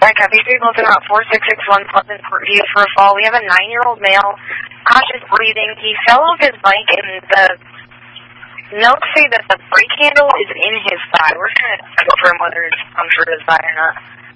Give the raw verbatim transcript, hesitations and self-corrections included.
Rebecca, these people are about four six six one Pleasant View for a fall. We have a nine-year-old male, cautious breathing. He fell off his bike, and the notes say that the brake handle is in his thigh. We're trying to confirm whether it's punctured his thigh or not.